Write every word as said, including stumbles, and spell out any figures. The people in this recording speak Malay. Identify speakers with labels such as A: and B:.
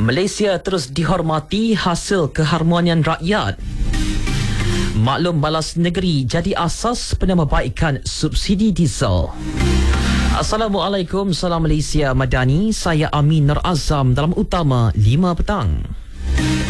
A: Malaysia terus dihormati hasil keharmonian rakyat. Maklum balas negeri jadi asas penambahbaikan subsidi diesel. Assalamualaikum, salam Malaysia Madani. Saya Amin Nur Azam dalam Utama lima petang.